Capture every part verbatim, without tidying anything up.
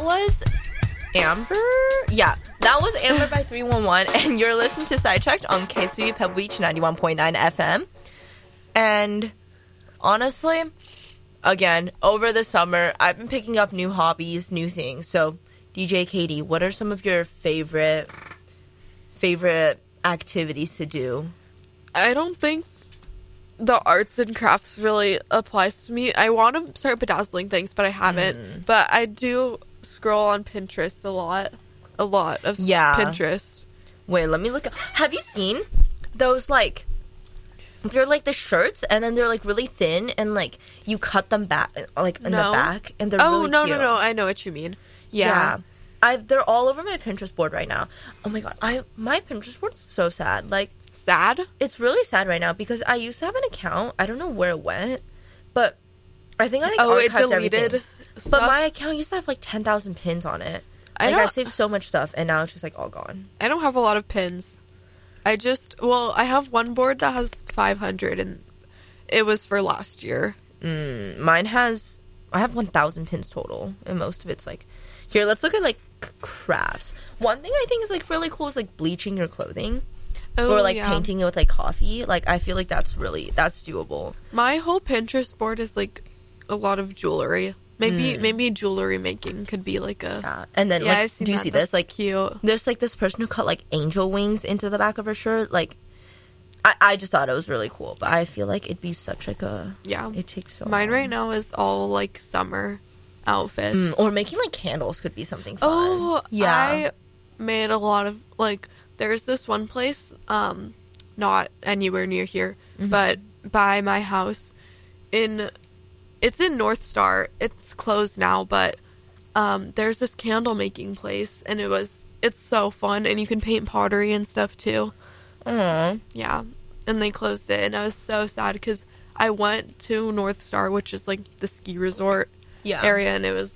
that was Amber? Yeah, that was Amber by three one one, and you're listening to Sidetracked on K S B B Pebble Beach ninety-one point nine F M. And honestly, again, over the summer, I've been picking up new hobbies, new things. So, D J Katie, what are some of your favorite favorite activities to do? I don't think the arts and crafts really applies to me. I want to start bedazzling things, but I haven't. Mm. But I do scroll on Pinterest a lot. A lot of yeah. Pinterest. Wait, let me look up. Have you seen those, like, they're like the shirts, and then they're like really thin, and like you cut them back, like in no. the back, and they're oh, really no, cute. no, no, I know what you mean. Yeah. yeah. I've, they're all over my Pinterest board right now. Oh my god, I my Pinterest board's so sad. Like, sad? It's really sad right now because I used to have an account. I don't know where it went, but I think I like oh, it archived deleted everything. Stuff? But my account used to have like ten thousand pins on it. I like don't, I saved so much stuff, and now it's just like all gone. I don't have a lot of pins. I just well, I have one board that has five hundred, and it was for last year. Mm, mine has I have one thousand pins total, and most of it's like here. Let's look at like crafts. One thing I think is like really cool is like bleaching your clothing. Oh, or like yeah. painting it with like coffee. Like I feel like that's really that's doable. My whole Pinterest board is like a lot of jewelry. Maybe mm. maybe jewelry making could be like a yeah. And then yeah, like I've seen do you that. see That's this? Like cute. There's like this person who cut like angel wings into the back of her shirt. Like I, I just thought it was really cool. But I feel like it'd be such like a yeah. It takes so Mine long. right now is all like summer outfits. Mm, or making like candles could be something fun. Oh yeah. I made a lot of like there's this one place, um not anywhere near here, mm-hmm. but by my house in it's in North Star. It's closed now, but um there's this candle making place, and it was it's so fun, and you can paint pottery and stuff too. Aww. Yeah, and they closed it, and I was so sad because I went to North Star, which is like the ski resort yeah. area, and it was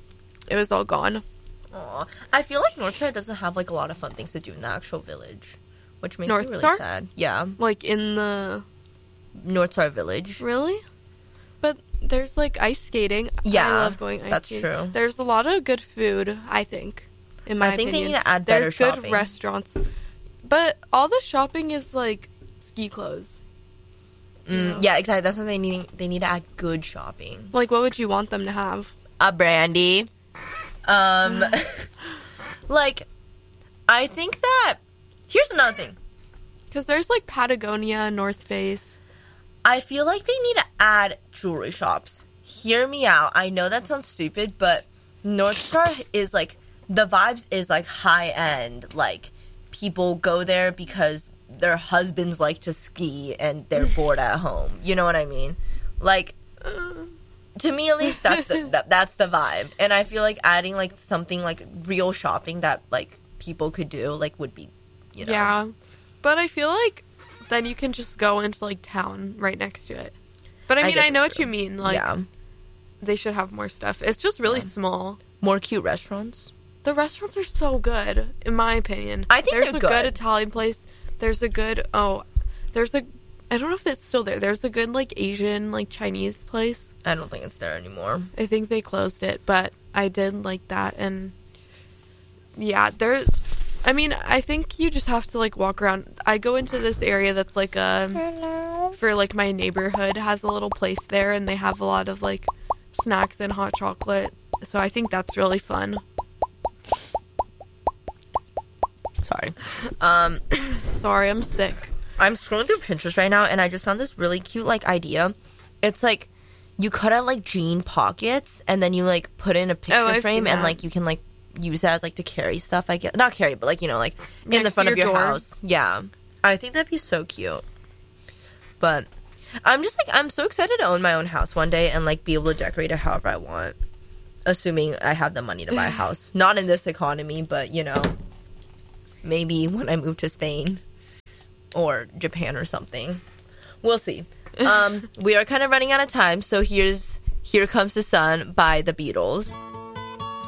it was all gone. Aww. I feel like North Star doesn't have like a lot of fun things to do in the actual village, which makes North me really Star? sad. Yeah, like in the North Star Village. Really? But there's like ice skating. Yeah, I love going ice that's skating. true. There's a lot of good food, I think. In my I think opinion. they need to add better There's shopping. good restaurants, but all the shopping is like ski clothes. Mm, you know? Yeah, exactly. That's what they need. They need to add good shopping. Like, what would you want them to have? A brandy. Um, like, I think that here's another thing. Because there's like Patagonia, North Face. I feel like they need to add jewelry shops. Hear me out. I know that sounds stupid, but North Star is like, the vibes is like high end. Like, people go there because their husbands like to ski and they're bored at home. You know what I mean? Like, to me at least, that's the that, that's the vibe. And I feel like adding like something like real shopping that like people could do like would be, you know. Yeah, but I feel like then you can just go into like town right next to it. But I mean, I, I know what true. you mean. Like, yeah. They should have more stuff. It's just really yeah. small. More cute restaurants. The restaurants are so good, in my opinion. I think there's they're a good. good Italian place. There's a good oh, there's a I don't know if it's still there. There's a good like Asian like Chinese place. I don't think it's there anymore. I think they closed it, but I did like that. And yeah, there's. I mean, I think you just have to like walk around. I go into this area that's like a Hello. for like my neighborhood has a little place there, and they have a lot of like snacks and hot chocolate. So I think that's really fun. Sorry. Um, Sorry, I'm sick. I'm scrolling through Pinterest right now, and I just found this really cute, like, idea. It's, like, you cut out, like, jean pockets, and then you, like, put in a picture oh, frame, and, like, you can, like, use that as, like, to carry stuff, I guess. Not carry, but, like, you know, like, Next in the front to of your your door. house. Yeah. I think that'd be so cute. But I'm just, like, I'm so excited to own my own house one day and, like, be able to decorate it however I want. Assuming I have the money to buy a house. Not in this economy, but, you know, maybe when I move to Spain. Or Japan or something. We'll see. Um, we are kind of running out of time, so here's Here Comes the Sun by the Beatles.